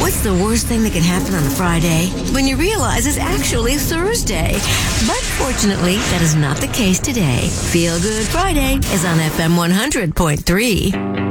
What's the worst thing that can happen on a Friday? When you realize it's actually Thursday. But fortunately, that is not the case today. Feel Good Friday is on FM 100.3.